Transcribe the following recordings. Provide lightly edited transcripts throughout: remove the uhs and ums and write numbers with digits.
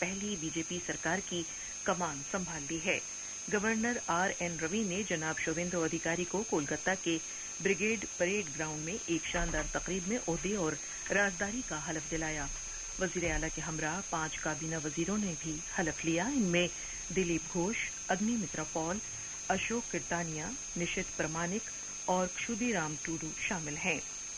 पहली बीजेपी सरकार की कमान संभाल ली है। Governor RN. रवि ने जनाब शुभेंदु अधिकारी को कोलकाता के ब्रिगेड परेड ग्राउंड में एक शानदार तकरीब में ओहदे और राजदारी का हलफ दिलाया। वजीर आला के हमरा 5 काबीना वजीरों ने भी हलफ लिया। इनमें दिलीप घोष, अग्निमित्रा पॉल, अशोक किरतानिया, निशित प्रमाणिक और क्षुदीराम टूडू शामिल हैं।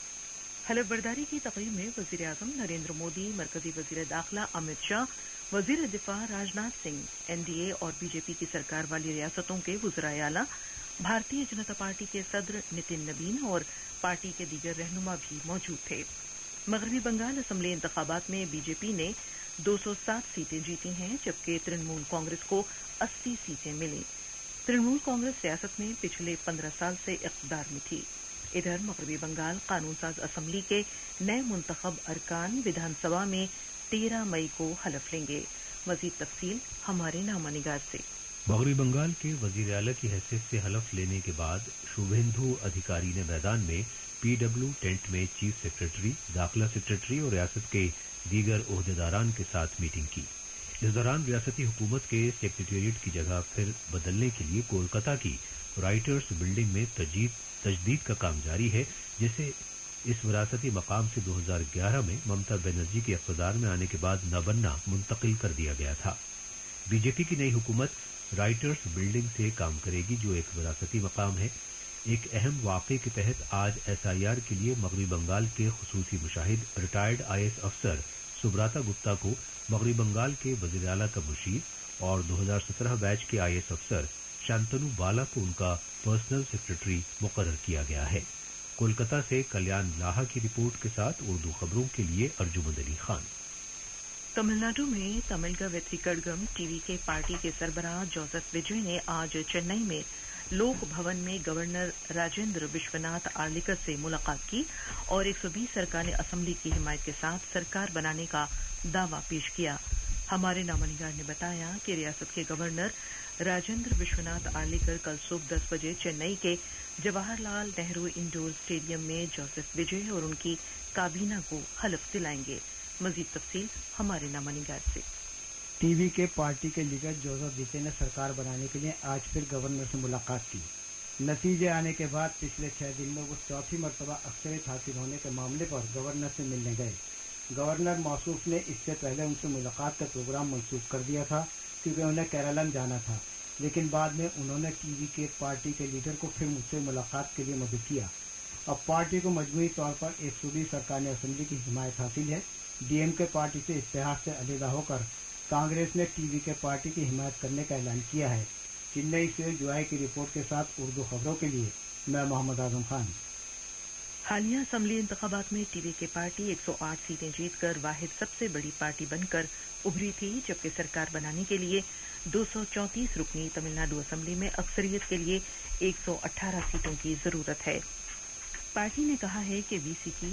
हलफ बर्दारी की तकरीब में वजीर आजम नरेंद्र मोदी, मरकजी वजीर दाखिला अमित शाह, वजीर दिफा राजनाथ सिंह, एनडीए और बीजेपी की सरकार वाली रियासतों के वज़राए आला, भारतीय जनता पार्टी के सदर नितिन नवीन और पार्टी के दीगर रहनुमा भी मौजूद थे। मगरबी बंगाल असेंबली इंतखाबात में बीजेपी ने 207 सीटें जीती हैं, जबकि तृणमूल कांग्रेस को 80 सीटें मिली। तृणमूल कांग्रेस सियासत में पिछले 15 साल से इक़्तिदार में थी। इधर मगरबी बंगाल कानून साज असेंबली के नए मुंतखब अरकान विधानसभा में 13 मई को हलफ लेंगे। मजीद तफसील हमारे नामानिगार से। मगरबी बंगाल के वजीर आला की हैसियत से हलफ लेने के बाद शुभेंदु अधिकारी ने मैदान में पीडब्ल्यू टेंट में चीफ सेक्रेटरी, दाखिला सेक्रेटरी और रियासत के दीगर ओहदेदारान के साथ मीटिंग की। इस दौरान रियासती हुकूमत के सेक्रेटेरिएट की जगह फिर बदलने के लिए कोलकाता की राइटर्स बिल्डिंग में तजदीद का काम जारी है, जिसे इस विरासती मकाम से 2011 में ममता बनर्जी के इक़्तिदार में आने के बाद न बनना मुंतकिल कर दिया गया था। बीजेपी की नई हुकूमत राइटर्स बिल्डिंग से काम करेगी, जो एक विरासती मकाम है। एक अहम वाक़े के तहत आज एसआईआर के लिए मगरबी बंगाल के खुसूसी मुशाहिद रिटायर्ड आईएएस अफसर सुब्रता गुप्ता को मगरबी बंगाल के वज़ीर आला का मुशीर और 2017 बैच के आईएएस अफसर शांतनु बाला को उनका पर्सनल सेक्रेटरी मुकर्रर किया गया है। कोलकाता से कल्याण लाहा की रिपोर्ट के साथ उर्दू खबरों के लिए अर्जुमंद अली खान। तमिलनाडु में तमिलगा वेत्रिकड़गम टीवी के पार्टी के सरबराह जोसेफ विजय ने आज चेन्नई में लोक भवन में गवर्नर राजेंद्र विश्वनाथ आर्लेकर से मुलाकात की और 120 अरकान असेंबली की हिमायत के साथ सरकार बनाने का दावा पेश किया। हमारे नामानिगार ने बताया कि रियासत के गवर्नर राजेंद्र विश्वनाथ आर्लेकर कल सुबह 10 बजे चेन्नई के जवाहरलाल नेहरू इंडोर स्टेडियम में जोसेफ विजय और उनकी काबीना को हलफ दिलाएंगे। मजीद तफसील हमारे नामानिगार से। टीवी के पार्टी के लीडर जोसेफ विजय ने सरकार बनाने के लिए आज फिर गवर्नर से मुलाकात की। नतीजे आने के बाद पिछले 6 दिन में वो चौथी मरतबा अक्सरियत हासिल होने के मामले पर गवर्नर से मिलने गए। गवर्नर मौसूफ ने इससे पहले उनसे मुलाकात का प्रोग्राम मंसूख कर दिया था, क्योंकि उन्हें केरलम जाना था, लेकिन बाद में उन्होंने टीवी के पार्टी के लीडर को फिर मुझसे मुलाकात के लिए मदद किया। अब पार्टी को मजमूई तौर पर 120 अरकान असेंबली की हिमायत हासिल है। डीएमके पार्टी से इत्तेहाद से अलहदा होकर कांग्रेस ने टीवी के पार्टी की हिमायत करने का ऐलान किया है। चेन्नई से जुआई की रिपोर्ट के साथ उर्दू खबरों के लिए मैं मोहम्मद आजम खान। हालिया असेंबली इंतखाबात में टीवी के पार्टी 108 सीटें जीतकर वाहिद सबसे बड़ी पार्टी बनकर उभरी थी, जबकि सरकार बनाने के लिए 234 रुकनी तमिलनाडु असेंबली में अक्सरियत के लिए 118 सीटों की जरूरत है। पार्टी ने कहा है कि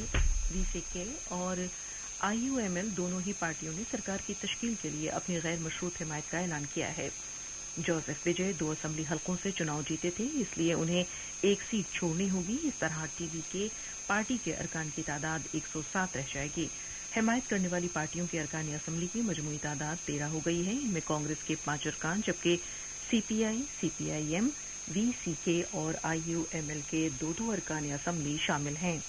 वीसीके और आईयूएमएल दोनों ही पार्टियों ने सरकार की तश्कील के लिए अपनी गैर मशरूत हिमायत का ऐलान किया है। जोसेफ विजय 2 असेंबली हलकों से चुनाव जीते थे, इसलिए उन्हें एक सीट छोड़नी होगी। इस तरह टीवी के पार्टी के अरकान की तादाद 107 रह जाएगी। हिमायत करने वाली पार्टियों के अरकान असेंबली की मजमूई तादाद 13 हो गई है। इनमें कांग्रेस के 5 अरकान, जबकि सीपीआई, सीपीआईएम, वीसीके और आईयूएमएल के 2-2 अरकान असेंबली शामिल हैं।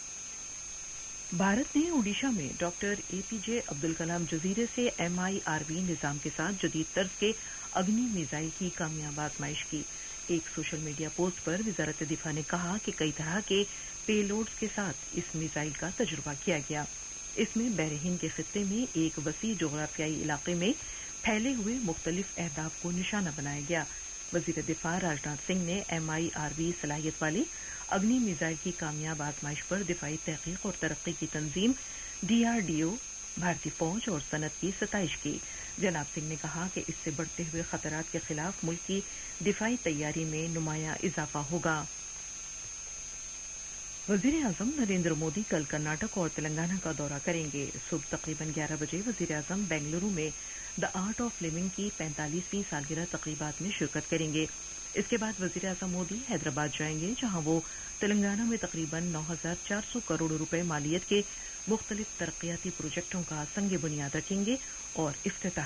भारत ने ओडिशा में डॉक्टर एपीजे अब्दुल कलाम जजीरे से MIRV निजाम के साथ जदीद तर्ज के अग्नि मिसाइल की कामयाब आजमाइश की। एक सोशल मीडिया पोस्ट पर वजारत दिफा ने कहा कि कई तरह के पेलोड्स के साथ इस मिसाइल का तजुर्बा किया गया। इसमें बहरीन के खित्ते में एक वसी जोग्राफियाई इलाके में फैले हुए मुख्तलिफ अहदाफ को निशाना बनाया गया। वजीर दिफा राजनाथ सिंह ने MIRV सलाहियत वाले अग्नि मिसाइल की कामयाब आजमाइश पर दिफाई तहकीक और तरक्की की तंजीम DRDO, भारतीय फौज और सनत की सताइश की। जनाब सिंह ने कहा कि इससे बढ़ते हुए खतरात के खिलाफ मुल्क की दिफाई तैयारी में नुमाया इजाफा होगा। वजीर आजम नरेंद्र मोदी कल कर्नाटक और तेलंगाना का दौरा करेंगे। सुबह तकरीबन 11 बजे वजीर आजम बेंगलुरु में द आर्ट ऑफ लिविंग की 45वीं सालगिरह तकरीबात में शिरकत करेंगे। इसके बाद वजीर आजम मोदी हैदराबाद जाएंगे, जहां वो तेलंगाना में तकरीबन 9,400 करोड़ रुपए मालियत के मुख्तलिफ तरक्याती प्रोजेक्टों का संग बुनियाद रखेंगे और इफ्तिताह